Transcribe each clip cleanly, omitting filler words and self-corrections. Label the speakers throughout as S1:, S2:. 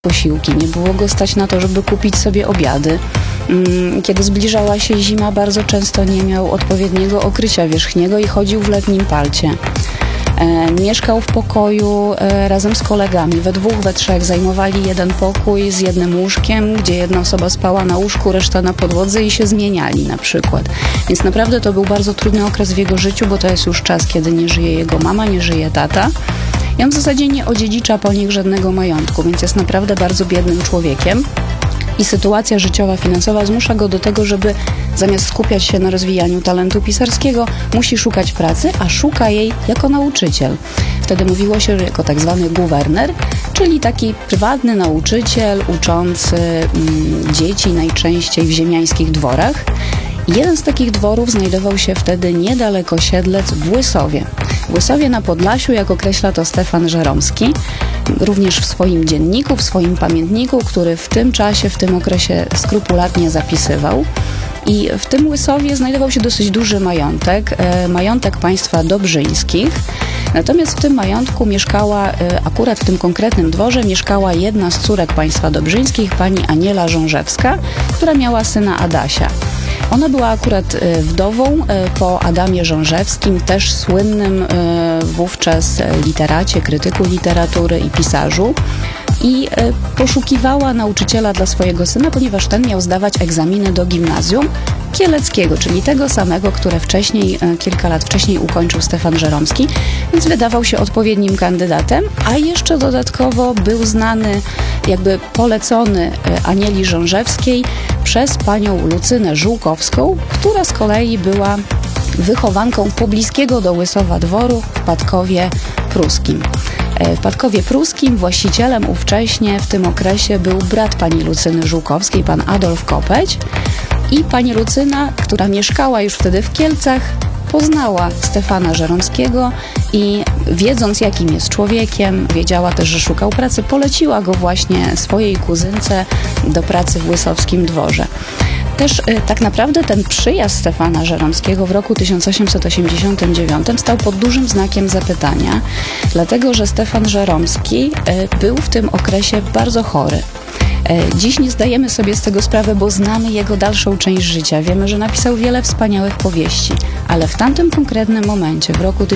S1: posiłki, nie było go stać na to, żeby kupić sobie obiady. Kiedy zbliżała się zima, bardzo często nie miał odpowiedniego okrycia wierzchniego i chodził w letnim palcie. Mieszkał w pokoju razem z kolegami. We dwóch, we trzech zajmowali jeden pokój z jednym łóżkiem, gdzie jedna osoba spała na łóżku, reszta na podłodze i się zmieniali na przykład. Więc naprawdę to był bardzo trudny okres w jego życiu, bo to jest już czas, kiedy nie żyje jego mama, nie żyje tata. I on w zasadzie nie odziedzicza po nich żadnego majątku, więc jest naprawdę bardzo biednym człowiekiem. I sytuacja życiowa, finansowa zmusza go do tego, żeby zamiast skupiać się na rozwijaniu talentu pisarskiego, musi szukać pracy, a szuka jej jako nauczyciel. Wtedy mówiło się, że jako tak zwany guwerner, czyli taki prywatny nauczyciel uczący dzieci najczęściej w ziemiańskich dworach. Jeden z takich dworów znajdował się wtedy niedaleko Siedlec w Łysowie. W Łysowie na Podlasiu, jak określa to Stefan Żeromski, również w swoim dzienniku, w swoim pamiętniku, który w tym czasie, w tym okresie skrupulatnie zapisywał. I w tym Łysowie znajdował się dosyć duży majątek, majątek państwa Dobrzyńskich. Natomiast w tym majątku mieszkała, akurat w tym konkretnym dworze, mieszkała jedna z córek państwa Dobrzyńskich, pani Aniela Żążewska, która miała syna Adasia. Ona była akurat wdową po Adamie Żążewskim, też słynnym wówczas literacie, krytyku literatury i pisarzu. I poszukiwała nauczyciela dla swojego syna, ponieważ ten miał zdawać egzaminy do gimnazjum kieleckiego, czyli tego samego, które wcześniej, kilka lat wcześniej ukończył Stefan Żeromski, więc wydawał się odpowiednim kandydatem, a jeszcze dodatkowo był znany, jakby polecony Anieli Żążewskiej przez panią Lucynę Żółkowską, która z kolei była wychowanką pobliskiego do Łysowa dworu w Padkowie Pruskim. W Padkowie Pruskim właścicielem ówcześnie w tym okresie był brat pani Lucyny Żółkowskiej, pan Adolf Kopeć, i pani Lucyna, która mieszkała już wtedy w Kielcach, poznała Stefana Żeromskiego i wiedząc, jakim jest człowiekiem, wiedziała też, że szukał pracy, poleciła go właśnie swojej kuzynce do pracy w łysowskim dworze. Też tak naprawdę ten przyjazd Stefana Żeromskiego w roku 1889 stał pod dużym znakiem zapytania, dlatego że Stefan Żeromski był w tym okresie bardzo chory. Dziś nie zdajemy sobie z tego sprawy, bo znamy jego dalszą część życia. Wiemy, że napisał wiele wspaniałych powieści, ale w tamtym konkretnym momencie, w roku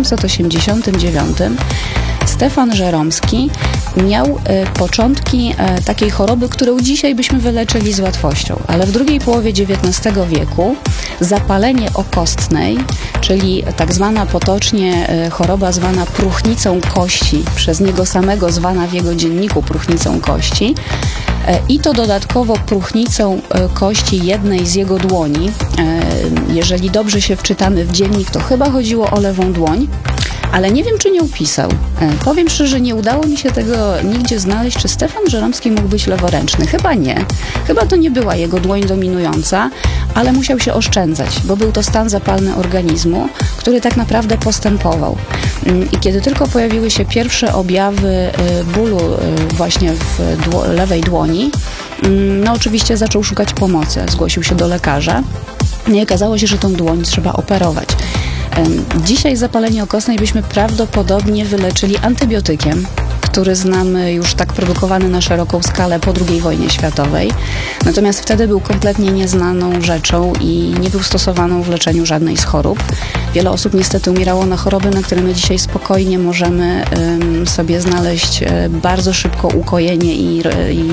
S1: 1889, Stefan Żeromski miał początki takiej choroby, którą dzisiaj byśmy wyleczyli z łatwością, ale w drugiej połowie XIX wieku zapalenie okostnej, czyli tak zwana potocznie choroba zwana próchnicą kości, przez niego samego zwana w jego dzienniku próchnicą kości, i to dodatkowo próchnicą kości jednej z jego dłoni. Jeżeli dobrze się wczytamy w dziennik, to chyba chodziło o lewą dłoń, ale nie wiem, czy nie upisał. Powiem szczerze, nie udało mi się tego nigdzie znaleźć, czy Stefan Żeromski mógł być leworęczny. Chyba nie. Chyba to nie była jego dłoń dominująca, ale musiał się oszczędzać, bo był to stan zapalny organizmu, który tak naprawdę postępował. I kiedy tylko pojawiły się pierwsze objawy bólu właśnie w lewej dłoni, no oczywiście zaczął szukać pomocy. Zgłosił się do lekarza i okazało się, że tą dłoń trzeba operować. Dzisiaj zapalenie okostnej byśmy prawdopodobnie wyleczyli antybiotykiem, który znamy już tak produkowany na szeroką skalę po II wojnie światowej. Natomiast wtedy był kompletnie nieznaną rzeczą i nie był stosowaną w leczeniu żadnej z chorób. Wiele osób niestety umierało na choroby, na które my dzisiaj spokojnie możemy sobie znaleźć bardzo szybko ukojenie i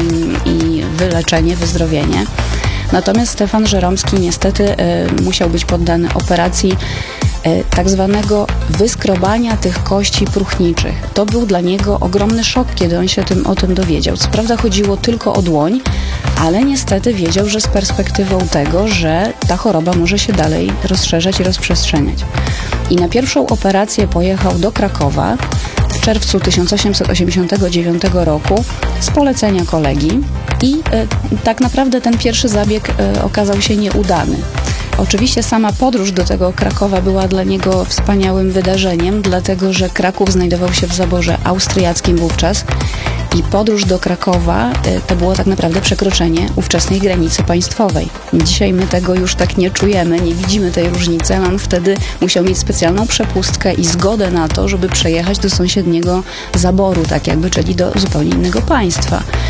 S1: wyleczenie, wyzdrowienie. Natomiast Stefan Żeromski niestety musiał być poddany operacji tak zwanego wyskrobania tych kości próchniczych. To był dla niego ogromny szok, kiedy on się o tym dowiedział. Co prawda chodziło tylko o dłoń, ale niestety wiedział, że z perspektywą tego, że ta choroba może się dalej rozszerzać i rozprzestrzeniać. I na pierwszą operację pojechał do Krakowa w czerwcu 1889 roku z polecenia kolegi i tak naprawdę ten pierwszy zabieg okazał się nieudany. Oczywiście sama podróż do tego Krakowa była dla niego wspaniałym wydarzeniem, dlatego że Kraków znajdował się w zaborze austriackim wówczas I podróż do Krakowa to było tak naprawdę przekroczenie ówczesnej granicy państwowej. Dzisiaj my tego już tak nie czujemy, nie widzimy tej różnicy, a on wtedy musiał mieć specjalną przepustkę i zgodę na to, żeby przejechać do sąsiedniego zaboru, tak jakby, czyli do zupełnie innego państwa.